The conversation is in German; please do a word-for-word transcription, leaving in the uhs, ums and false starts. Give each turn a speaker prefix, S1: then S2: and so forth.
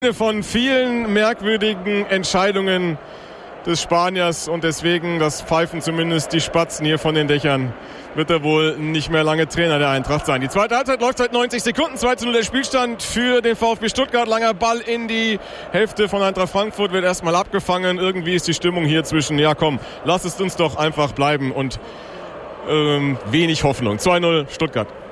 S1: Von vielen merkwürdigen Entscheidungen des Spaniers und deswegen, das pfeifen zumindest die Spatzen hier von den Dächern, wird er wohl nicht mehr lange Trainer der Eintracht sein. Die zweite Halbzeit läuft seit neunzig Sekunden, zwei zu null der Spielstand für den VfB Stuttgart. Langer Ball in die Hälfte von Eintracht Frankfurt, wird erstmal abgefangen. Irgendwie ist die Stimmung hier zwischen, ja komm, lass es uns doch einfach bleiben und ähm, wenig Hoffnung. zwei null Stuttgart.